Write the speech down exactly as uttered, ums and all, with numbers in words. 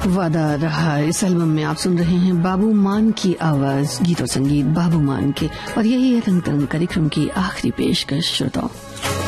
वादा रहा इस एल्बम में आप सुन रहे हैं बाबू मान की आवाज, गीत और संगीत बाबू मान के, और यही है रंग तरंग कार्यक्रम की आखिरी पेशकश श्रोताओं।